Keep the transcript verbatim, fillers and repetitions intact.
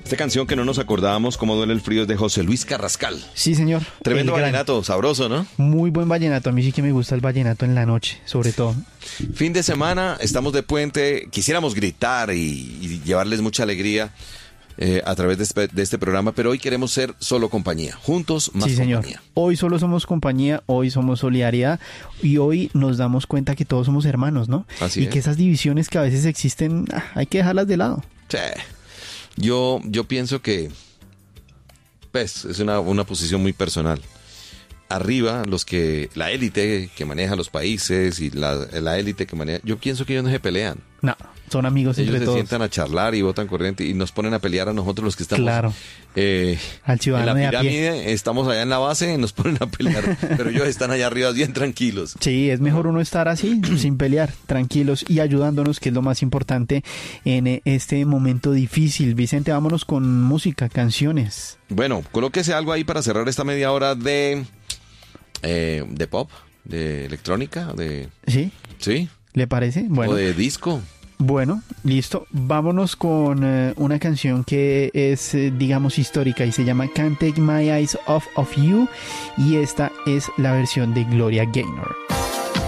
Esta canción que no nos acordábamos, Cómo duele el frío, es de José Luis Carrascal. Sí, señor. Tremendo El gran- vallenato, sabroso, ¿no? Muy buen vallenato. A mí sí que me gusta el vallenato en la noche, sobre todo. Fin de semana, estamos de puente, quisiéramos gritar y, y llevarles mucha alegría eh, a través de este, de este programa, pero hoy queremos ser solo compañía, juntos más Sí, señor. compañía. Hoy solo somos compañía, hoy somos solidaridad y hoy nos damos cuenta que todos somos hermanos, ¿no? Así y es. que esas divisiones que a veces existen, ah, hay que dejarlas de lado. Sí. Yo, yo pienso que, pues, es una, una posición muy personal. Arriba, los que, la élite que maneja los países y la, la élite que maneja, yo pienso que ellos no se pelean. No, son amigos Ellos entre se todos. sientan a charlar y votan corriente y nos ponen a pelear a nosotros los que estamos Claro. eh, Al en ciudadano la de a pie. pirámide, estamos allá en la base y nos ponen a pelear, pero ellos están allá arriba bien tranquilos. Sí, es mejor uno estar así, sin pelear, tranquilos y ayudándonos, que es lo más importante en eh, este momento difícil. Vicente, vámonos con música, canciones. Bueno, colóquese algo ahí para cerrar esta media hora de, eh, de pop, de electrónica, de... ¿Sí? ¿Sí? ¿Le parece? Bueno. O de disco. Bueno, listo. Vámonos con eh, una canción que es, eh, digamos, histórica y se llama Can't Take My Eyes Off of You. Y esta es la versión de Gloria Gaynor.